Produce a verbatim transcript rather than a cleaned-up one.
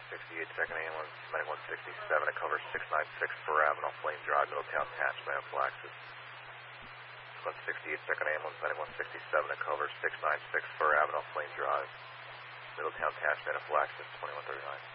sixty-eight second ambulance, ninety-one sixty-seven, it covers six ninety-six Fur Avenue, Flame Drive, Middletown Attachment, Flaxus. one sixty-eight second ambulance, ninety-one sixty-seven, it covers six ninety-six Fur Avenue, Flame Drive, Middletown Attachment, Flaxus, twenty-one thirty-nine.